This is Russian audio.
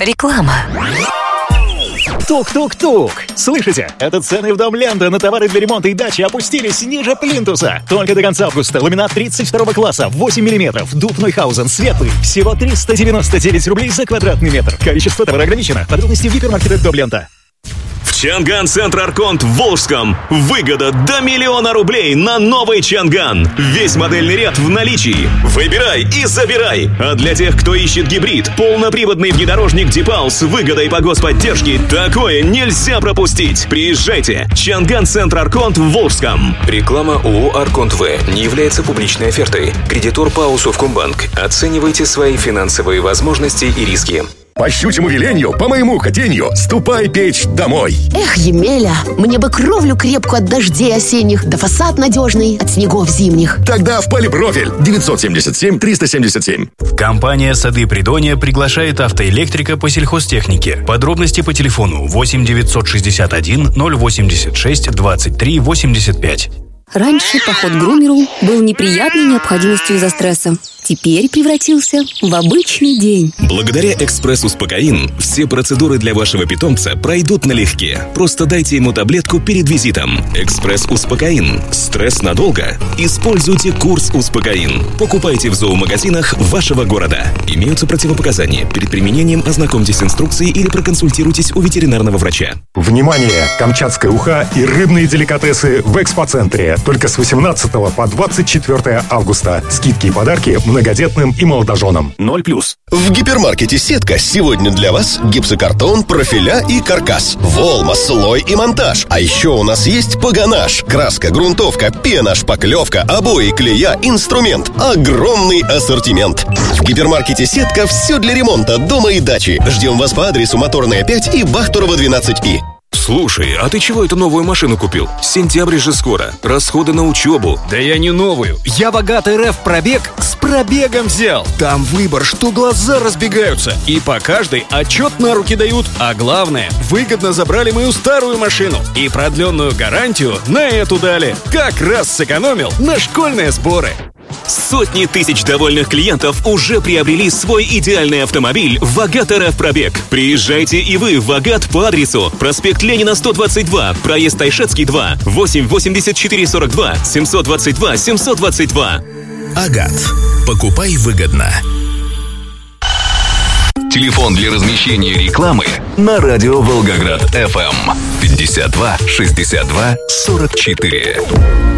Реклама. Тук-тук-тук! Слышите? Это цены в Дом Лента на товары для ремонта и дачи опустились ниже плинтуса. Только до конца августа. Ламинат 32 класса, 8 мм, дуб Нойхаузен, светлый. Всего 399 рублей за квадратный метр. Количество товара ограничено. Подробности в гипермаркетах Дом Лента. Чанган Центр Арконт в Волжском. Выгода до 1 000 000 рублей на новый Чанган. Весь модельный ряд в наличии. Выбирай и забирай. А для тех, кто ищет гибрид, полноприводный внедорожник Дипал с выгодой по господдержке, такое нельзя пропустить. Приезжайте. Чанган Центр Арконт в Волжском. Реклама ООО «Арконт В» не является публичной офертой. Кредитор ПАО «Совкомбанк». Оценивайте свои финансовые возможности и риски. По щучьему велению, по моему хотению, ступай печь домой. Эх, Емеля, мне бы кровлю крепкую от дождей осенних, да фасад надежный от снегов зимних. Тогда в Полипрофиль 977-377. Компания «Сады Придонья» приглашает автоэлектрика по сельхозтехнике. Подробности по телефону 8 961 086 23 85. Раньше поход к грумеру был неприятной необходимостью из-за стресса. Теперь превратился в обычный день. Благодаря «Экспресс-Успокоин» все процедуры для вашего питомца пройдут налегке. Просто дайте ему таблетку перед визитом. «Экспресс-Успокоин». Стресс надолго? Используйте курс «Успокоин». Покупайте в зоомагазинах вашего города. Имеются противопоказания. Перед применением ознакомьтесь с инструкцией или проконсультируйтесь у ветеринарного врача. Внимание! Камчатская уха и рыбные деликатесы в экспоцентре. Только с 18 по 24 августа. Скидки и подарки многодетным и молодоженам. 0+. В гипермаркете «Сетка» сегодня для вас гипсокартон, профиля и каркас, волма, слой и монтаж. А еще у нас есть погонаж, краска, грунтовка, пена, шпаклевка, обои, клея, инструмент. Огромный ассортимент. В гипермаркете «Сетка» все для ремонта дома и дачи. Ждем вас по адресу Моторная 5 и Бахтурова 12И. Слушай, а ты чего эту новую машину купил? Сентябрь же скоро. Расходы на учебу. Да я не новую. Я в Агат РФ пробег с пробегом взял. Там выбор, что глаза разбегаются. И по каждой отчет на руки дают. А главное, выгодно забрали мою старую машину. И продленную гарантию на эту дали. Как раз сэкономил на школьные сборы. Сотни тысяч довольных клиентов уже приобрели свой идеальный автомобиль в Агат РФ Пробег. Приезжайте и вы в Агат по адресу проспект Ленина 122, проезд Тайшетский 2, 8 84 42 722 722. Агат. Покупай выгодно. Телефон для размещения рекламы на радио Волгоград FM 52 62 44.